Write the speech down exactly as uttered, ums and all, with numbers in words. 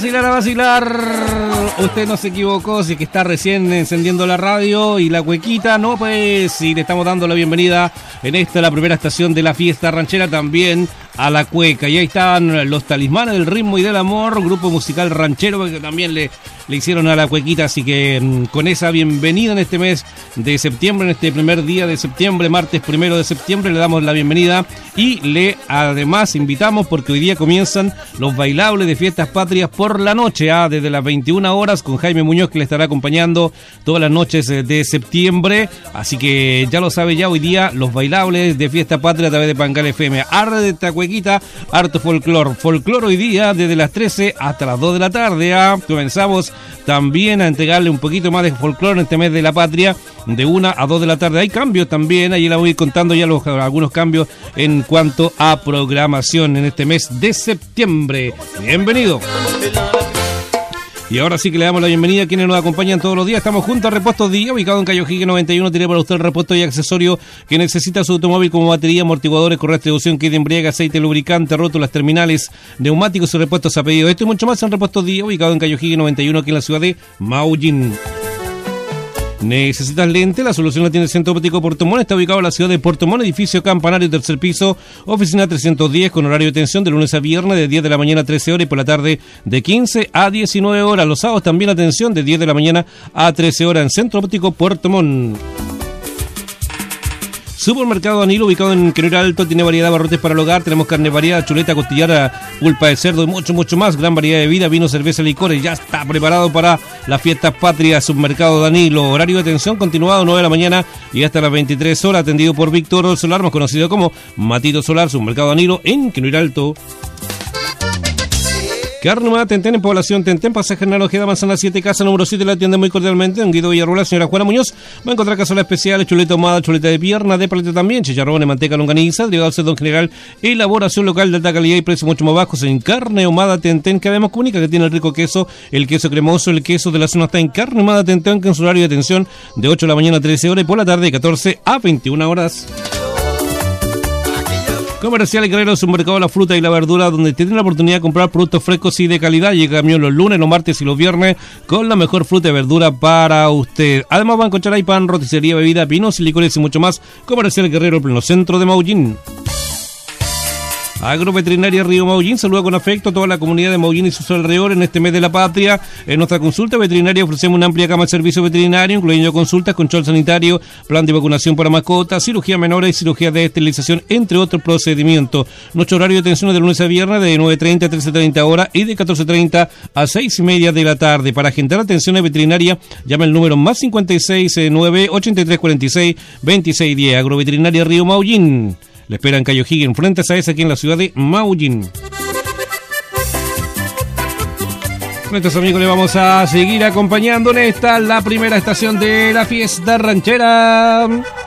vacilar, a vacilar. Usted no se equivocó, si que está recién encendiendo la radio y la cuequita, no, pues sí, le estamos dando la bienvenida en esta, la primera estación de la fiesta ranchera, también a la cueca. Y ahí están los Talismanes del Ritmo y del Amor, grupo musical ranchero que también le, le hicieron a la cuequita. Así que mmm, con esa bienvenida en este mes de septiembre, en este primer día de septiembre, martes primero de septiembre, le damos la bienvenida y le además invitamos porque hoy día comienzan los bailables de Fiestas Patrias por la noche, ¿ah? Desde las veintiuna horas con Jaime Muñoz, que le estará acompañando todas las noches de septiembre. Así que ya lo sabe, ya hoy día los bailables de Fiesta Patria a través de Pangal F M. Arde de esta cuequita, harto folclor. Folclor hoy día desde las trece hasta las dos de la tarde. ¿ah? Comenzamos también a entregarle un poquito más de folclor en este mes de la patria, de una a dos de la tarde. Hay cambios también, ahí la voy a ir contando ya los, algunos cambios en cuanto a programación en este mes de septiembre. Bienvenido. Y ahora sí que le damos la bienvenida a quienes nos acompañan todos los días. Estamos juntos a Repuestos Día, ubicado en Cayo Higue noventa y uno. Tiene para usted el repuesto y accesorio que necesita su automóvil, como batería, amortiguadores, con distribución, kit de embriague, aceite, lubricante, rótulas, terminales, neumáticos y repuestos a pedido. Esto y mucho más en Repuestos Día, ubicado en Cayo Higue noventa y uno, aquí en la ciudad de Maullín. ¿Necesitas lente? La solución la tiene el Centro Óptico Puerto Montt. Está ubicado en la ciudad de Puerto Montt, edificio campanario, tercer piso, oficina trescientos diez, con horario de atención de lunes a viernes de diez de la mañana a trece horas y por la tarde de quince a diecinueve horas. Los sábados también atención de diez de la mañana a trece horas en Centro Óptico Puerto Montt. Supermercado Danilo, ubicado en Quinero Alto, tiene variedad de abarrotes para el hogar. Tenemos carne variada, chuleta, costillar, pulpa de cerdo y mucho, mucho más. Gran variedad de vida, vino, cerveza, licores. Ya está preparado para las fiestas patrias. Supermercado Danilo, horario de atención continuado, nueve de la mañana y hasta las veintitrés horas, atendido por Víctor Solar, más conocido como Matito Solar. Supermercado Danilo en Quinero Alto. Carne Humada Tentén, en Población Tentén, pasaje Hernán Ojeda, Manzana siete, casa número siete, la atiende muy cordialmente en Guido Villarroel, señora Juana Muñoz. Va a encontrar cazuela especiales, chuleta ahumada, chuleta de pierna, de paleta también, chicharrones, manteca, longaniza, derivados de don general, elaboración local de alta calidad y precios mucho más bajos en Carne Humada Tentén, que además comunica que tiene el rico queso, el queso cremoso, el queso de la zona está en Carne Humada Tentén, que en su horario de atención de ocho de la mañana a trece horas y por la tarde de catorce a veintiuna horas. Comercial Guerrero, Supermercado de la Fruta y la Verdura, donde tienen la oportunidad de comprar productos frescos y de calidad. Llega camión los lunes, los martes y los viernes con la mejor fruta y verdura para usted. Además va a encontrar ahí pan, roticería, bebida, vinos y licores y mucho más. Comercial Guerrero, pleno centro de Maullín. Agroveterinaria Río Maullín saluda con afecto a toda la comunidad de Maullín y sus alrededores en este mes de la patria. En nuestra consulta veterinaria ofrecemos una amplia gama de servicio veterinario, incluyendo consultas, control sanitario, plan de vacunación para mascotas, cirugía menores y cirugía de esterilización, entre otros procedimientos. Nuestro horario de atención es de lunes a viernes de nueve treinta a trece treinta horas y de catorce treinta a seis y media de la tarde. Para agendar atenciones veterinarias, llama el número más cincuenta y seis nueve ochenta y tres cuarenta y seis veintiséis diez. Agroveterinaria Río Maullín. Le esperan Cayo Higue, enfrente a esa aquí en la ciudad de Maullín. Nuestros amigos, le vamos a seguir acompañando en esta, la primera estación de la fiesta ranchera.